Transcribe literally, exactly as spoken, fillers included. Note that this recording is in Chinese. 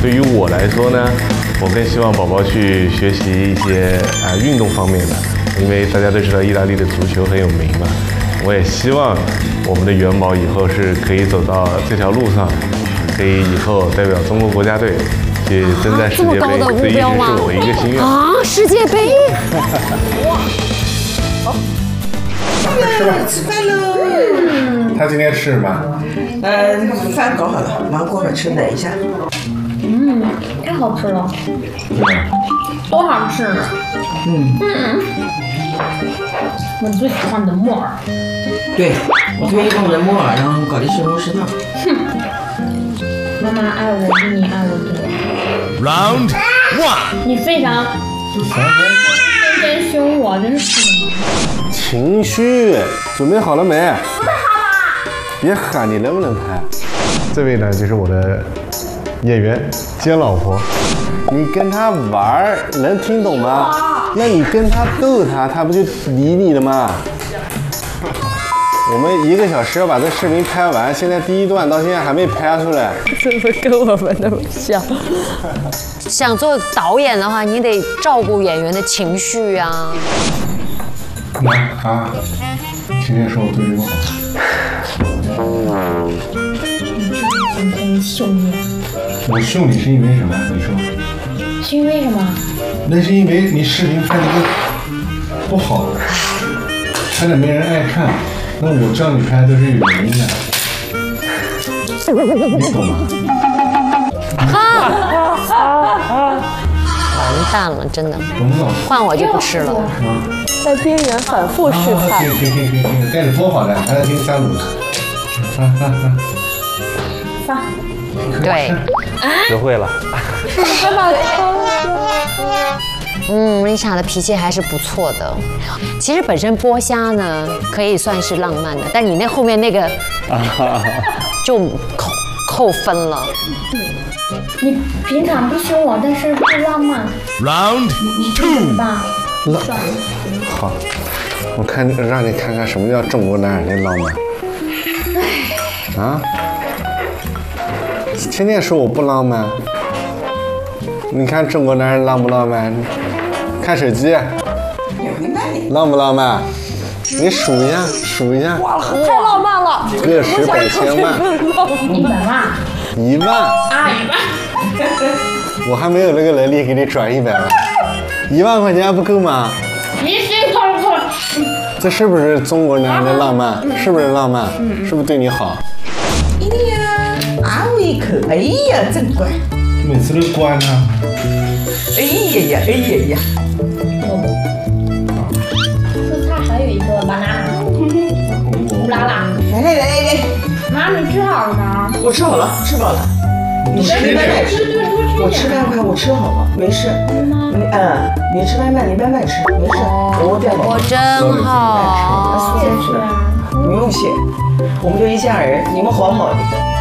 对于我来说呢，我更希望宝宝去学习一些啊、运动方面的，因为大家都知道意大利的足球很有名嘛。我也希望我们的元宝以后是可以走到这条路上，可以以后代表中国国家队去征战世界杯，这一直是我一个心愿。 啊，世界杯！ 哇，好，吃饭喽！ 他今天吃什么？ 嗯，饭搞好了，马上过会儿吃，等一下。 嗯，太好吃了，多好吃！嗯嗯，我最喜欢的木耳。 对，我特意弄的木耳，然后搞的西红柿汤。 哼，妈妈爱我比你爱我多。 Round one， 你非常天天凶我，真是的。 情绪准备好了没？ 准备好了。 别喊，你能不能拍？这位呢，就是我的演员兼老婆。你跟他玩儿，能听懂吗？那你跟他逗他，他不就理你了吗？我们一个小时要把这视频拍完，现在第一段到现在还没拍出来， 是不是跟我们那么像？想做导演的话，你得照顾演员的情绪啊。 来啊，今天说我对你好。 今天凶你。 我凶你是因为什么？你说？ 是因为什么？ 那是因为你视频拍的不好，拍的没人爱看。那我叫你拍都是有原因的，你懂吗？ 完蛋了，真的。 懂不懂？ 换我就不吃了。 在边缘反复试探。 停停停停停，该你播好了，还在听三鲁。啊啊啊！ 发。 对。 学会了。 嗯，丽莎的脾气还是不错的。其实本身剥虾呢，可以算是浪漫的，但你那后面那个就扣扣分了。 你平常不凶我，但是不浪漫。 Round two。吧。 好，我看让你看看什么叫中国男人的浪漫。啊？天天说我不浪漫。你看中国男人浪不浪漫？看手机，浪不浪漫？你数一下，数一下。 哇，太浪漫了！ 个十百千万， 一百万， 一万啊，一万。 我还没有那个能力给你转一百万，一万块钱还不够吗？ 你心痛痛。 这是不是中国男人的浪漫？是不是浪漫？是不是对你好？ 一定呀，啊我一口，哎呀，真乖。 每次都关他。 哎呀呀，哎呀呀！ 蔬菜还有一个 banana， 乌拉拉。 来来来来来， 妈，你吃好了吗？ 我吃好了，吃饱了。你吃慢慢吃，我吃饭快，我吃好了，没事。你嗯，你吃慢慢，你慢慢吃，没事。我带我真好。 素菜吃，不用谢，我们就一家人，你们好好的。